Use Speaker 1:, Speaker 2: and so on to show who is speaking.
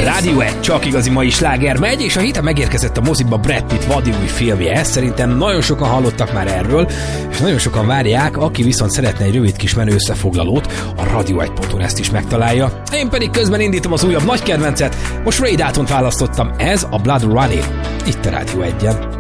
Speaker 1: Rádió 1, csak igazi mai sláger megy, és a héten megérkezett a moziba Brad Pitt vadiúj filmje. Szerintem nagyon sokan hallottak már erről, és nagyon sokan várják, aki viszont szeretne egy rövid kis menő összefoglalót, a radio1.hu ezt is megtalálja. Én pedig közben indítom az újabb nagy kedvencet, most Ray Daltont választottam, ez a Blood Running, itt a Rádió 1-en.